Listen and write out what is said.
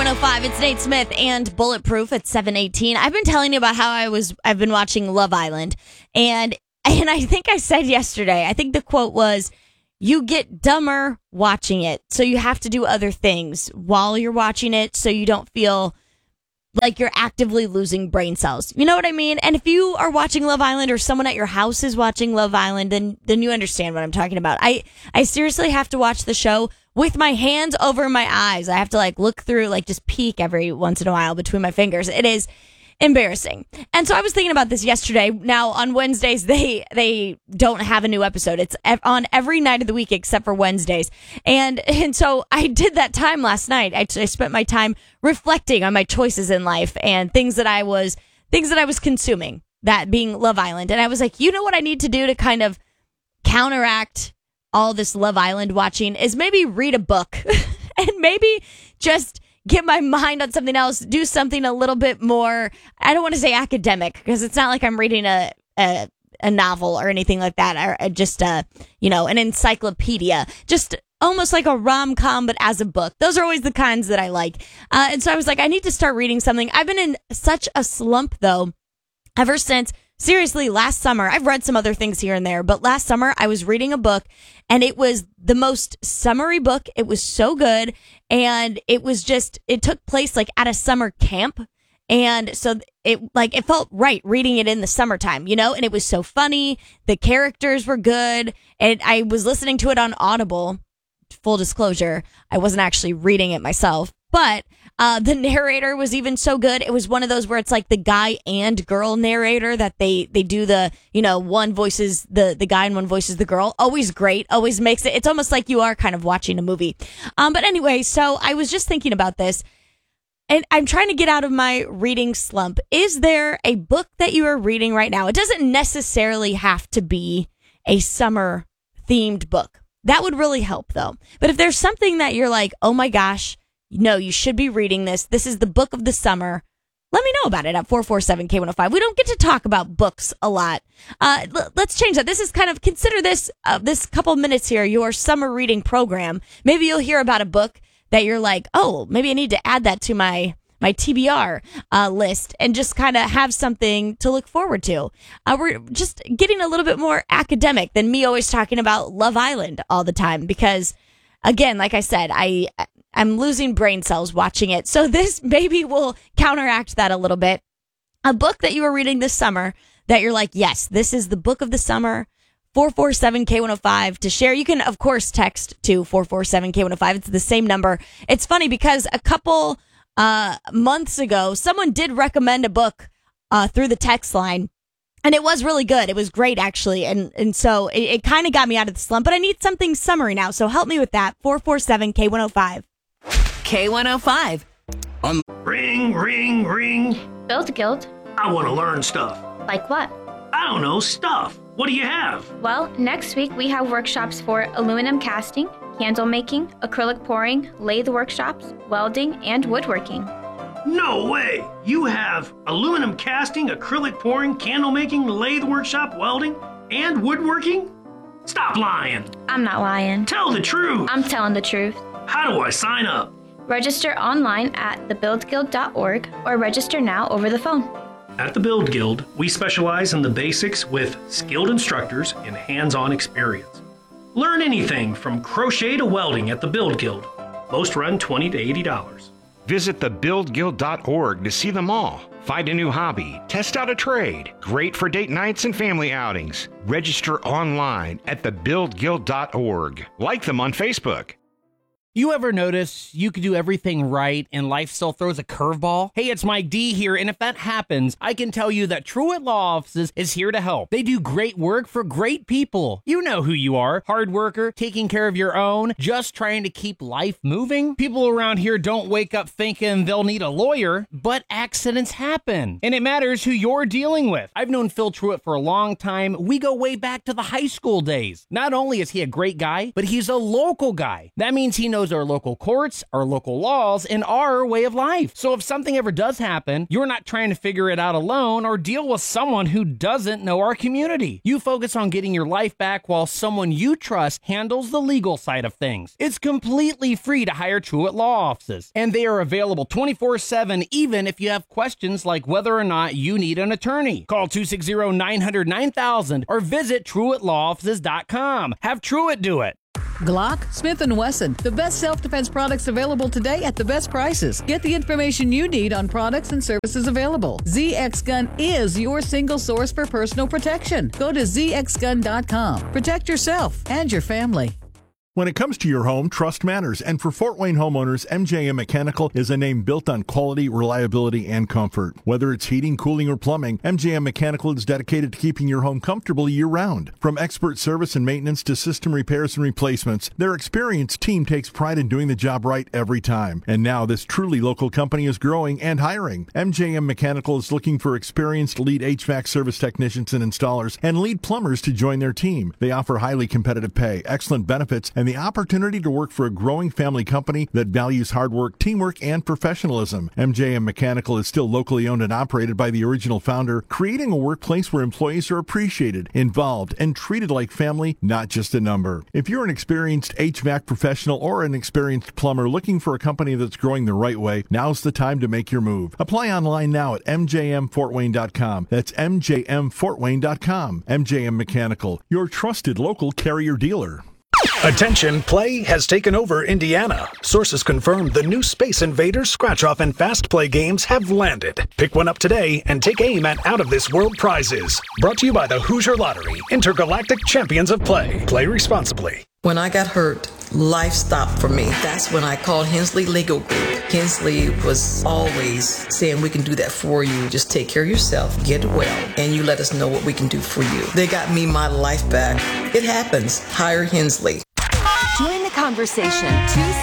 K105, it's Nate Smith and Bulletproof at 7:18. I've been telling you about how I've been watching Love Island, and I think I said yesterday, I think the quote was, you get dumber watching it, so you have to do other things while you're watching it so you don't feel like you're actively losing brain cells. You know what I mean? And if you are watching Love Island or someone at your house is watching Love Island, then you understand what I'm talking about. I seriously have to watch the show with my hands over my eyes. I have to look through, just peek every once in a while between my fingers. It is embarrassing. And so I was thinking about this yesterday. Now on Wednesdays, they don't have a new episode. It's on every night of the week except for Wednesdays. And so I did that time last night. I spent my time reflecting on my choices in life and things that I was consuming, that being Love Island. And I was like, you know what I need to do to kind of counteract all this Love Island watching is maybe read a book and maybe just get my mind on something else, do something a little bit more, I don't want to say academic, because it's not like I'm reading a novel or anything like that, or just an encyclopedia, just almost like a rom-com, but as a book. Those are always the kinds that I like. And so I was like, I need to start reading something. I've been in such a slump, though, ever since, seriously, last summer. I've read some other things here and there, but last summer I was reading a book, and it was the most summery book. It was so good, and it took place at a summer camp. And so it felt right reading it in the summertime, and it was so funny. The characters were good, and I was listening to it on Audible. Full disclosure, I wasn't actually reading it myself, but the narrator was even so good. It was one of those where it's like the guy and girl narrator, that they do the, one voices the guy and one voices the girl. Always great. Always makes it's almost like you are kind of watching a movie. But anyway, so I was just thinking about this, and I'm trying to get out of my reading slump. Is there a book that you are reading right now? It doesn't necessarily have to be a summer themed book. That would really help, though. But if there's something that you're like, oh my gosh, no, you should be reading this. This is the book of the summer. Let me know about it at 447-K105. We don't get to talk about books a lot. Let's change that. This is consider this couple minutes here your summer reading program. Maybe you'll hear about a book that you're like, oh, maybe I need to add that to my TBR list and just kind of have something to look forward to. We're just getting a little bit more academic than me always talking about Love Island all the time, because, again, like I said, I'm losing brain cells watching it. So this maybe will counteract that a little bit. A book that you were reading this summer that you're like, yes, this is the book of the summer. 447-K105 to share. You can, of course, text to 447-K105. It's the same number. It's funny because a couple months ago, someone did recommend a book through the text line, and it was really good. It was great, actually, and so it kind of got me out of the slump, but I need something summery now, so help me with that. 447-K105. K105. Ring, ring, ring. Build Guild. I want to learn stuff. Like what? I don't know, stuff. What do you have? Well, next week we have workshops for aluminum casting, candle making, acrylic pouring, lathe workshops, welding, and woodworking. No way! You have aluminum casting, acrylic pouring, candle making, lathe workshop, welding, and woodworking? Stop lying! I'm not lying. Tell the truth! I'm telling the truth. How do I sign up? Register online at thebuildguild.org or register now over the phone. At the Build Guild, we specialize in the basics with skilled instructors and hands-on experience. Learn anything from crochet to welding at the Build Guild. Most run $20 to $80. Visit thebuildguild.org to see them all. Find a new hobby, test out a trade. Great for date nights and family outings. Register online at thebuildguild.org. Like them on Facebook. You ever notice you could do everything right and life still throws a curveball? Hey, it's Mike D here, and if that happens, I can tell you that Truett Law Offices is here to help. They do great work for great people. You know who you are. Hard worker, taking care of your own, just trying to keep life moving. People around here don't wake up thinking they'll need a lawyer, but accidents happen, and it matters who you're dealing with. I've known Phil Truett for a long time. We go way back to the high school days. Not only is he a great guy, but he's a local guy. That means he knows knows our local courts, our local laws, and our way of life. So if something ever does happen, you're not trying to figure it out alone or deal with someone who doesn't know our community. You focus on getting your life back while someone you trust handles the legal side of things. It's completely free to hire Truett Law Offices, and they are available 24/7 even if you have questions like whether or not you need an attorney. Call 260-900-9000 or visit TruettLawOffices.com. Have Truett do it. Glock, Smith & Wesson, the best self-defense products available today at the best prices. Get the information you need on products and services available. ZX Gun is your single source for personal protection. Go to zxgun.com. Protect yourself and your family. When it comes to your home, trust matters, and for Fort Wayne homeowners, MJM Mechanical is a name built on quality, reliability, and comfort. Whether it's heating, cooling, or plumbing, MJM Mechanical is dedicated to keeping your home comfortable year-round. From expert service and maintenance to system repairs and replacements, their experienced team takes pride in doing the job right every time. And now this truly local company is growing and hiring. MJM Mechanical is looking for experienced lead HVAC service technicians and installers and lead plumbers to join their team. They offer highly competitive pay, excellent benefits, and the opportunity to work for a growing family company that values hard work, teamwork, and professionalism. MJM Mechanical is still locally owned and operated by the original founder, creating a workplace where employees are appreciated, involved, and treated like family, not just a number. If you're an experienced HVAC professional or an experienced plumber looking for a company that's growing the right way, now's the time to make your move. Apply online now at mjmfortwayne.com. That's mjmfortwayne.com. MJM Mechanical, your trusted local Carrier dealer. Attention, play has taken over Indiana. Sources confirm the new Space Invaders scratch-off and fast play games have landed. Pick one up today and take aim at out-of-this-world prizes. Brought to you by the Hoosier Lottery, Intergalactic Champions of Play. Play responsibly. When I got hurt, life stopped for me. That's when I called Hensley Legal Group. Hensley was always saying, we can do that for you. Just take care of yourself, get well, and you let us know what we can do for you. They got me my life back. It happens. Hire Hensley. Join the conversation.